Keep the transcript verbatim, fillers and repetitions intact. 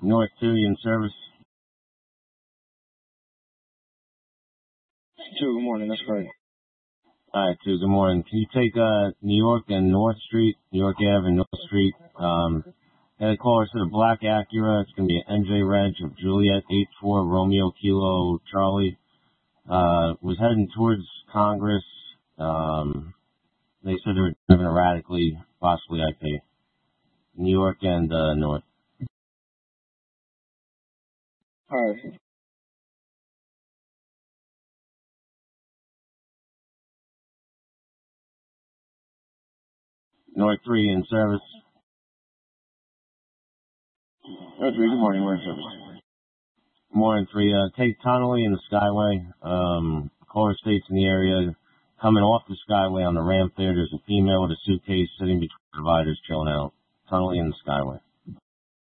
North two, you in service? Two, good morning, that's great. Alright, two, good morning. Can you take uh New York and North Street, New York Avenue and North Street? Um, had a caller said a black Acura. It's going to be an N J Reg of Juliet eight four Romeo Kilo Charlie. Uh, was heading towards Congress. Um, they said they were driving erratically, possibly I P. New York and uh, North. Alright. North three in service. North three, good morning, we're in service. Morning three, uh, take Tunnelly in the Skyway. Um, caller states in the area, coming off the Skyway on the ramp there, there's a female with a suitcase sitting between dividers chilling out. Tunnelly in the Skyway.